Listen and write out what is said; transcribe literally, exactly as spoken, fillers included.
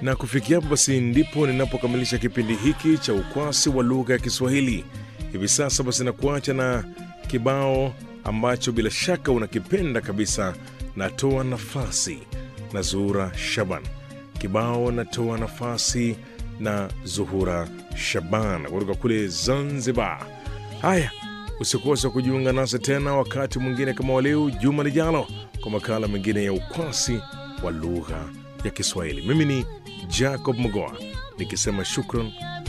Na kufikia hapo basi ndipo ninapokamilisha kipindi hiki cha ukwasi wa lugha ya Kiswahili. Hivi sasa basi nakuacha na kibao ambacho bila shaka unakipenda kabisa, Natoa Nafasi na Zuhura Shaban. Kibao Natoa Nafasi na Zuhura Shaban kutoka kule Zanzibar. Haya, usikose kujiunga nasi tena wakati mwingine kama waleo juma lijalo kwa makala mengine ya ukwasi wa lugha ya Kiswahili. Mimi ni Jacob Mogoa nikisema shukran